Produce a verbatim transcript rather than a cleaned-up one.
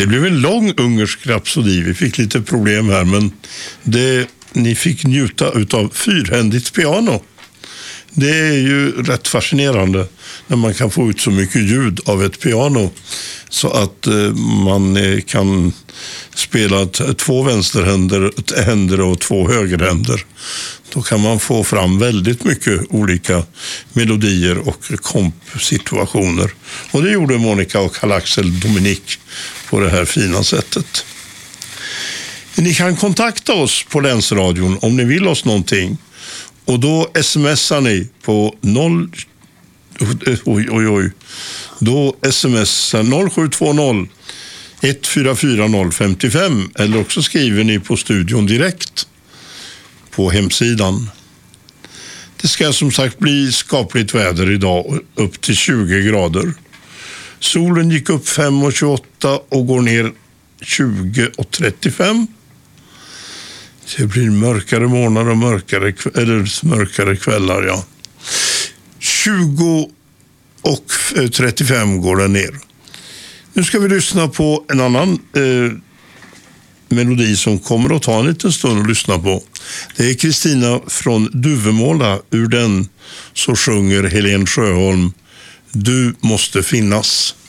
Det blev en lång ungersk rapsodi. Vi fick lite problem här, men det, ni fick njuta utav fyrhändigt piano. Det är ju rätt fascinerande när man kan få ut så mycket ljud av ett piano så att eh, man eh, kan spela t- två vänsterhänder händer och två högerhänder. Då kan man få fram väldigt mycket olika melodier och kompsituationer. Och det gjorde Monica och Karl-Axel Dominik på det här fina sättet. Ni kan kontakta oss på Länsradion om ni vill oss någonting. Och då smsar ni på noll oj oj oj. Då smsar noll sju två noll ett fyra fyra noll fem fem eller också skriver ni på studion direkt på hemsidan. Det ska som sagt bli skapligt väder idag, upp till tjugo grader. Solen gick upp fem och tjugoåtta och går ner tjugo och trettiofem. Det blir mörkare morgnar och mörkare, eller mörkare kvällar, ja. tjugo och trettiofem går det ner. Nu ska vi lyssna på en annan eh, melodi som kommer att ta en liten stund att lyssna på. Det är Kristina från Duvemåla. Ur den så sjunger Helen Sjöholm Du måste finnas.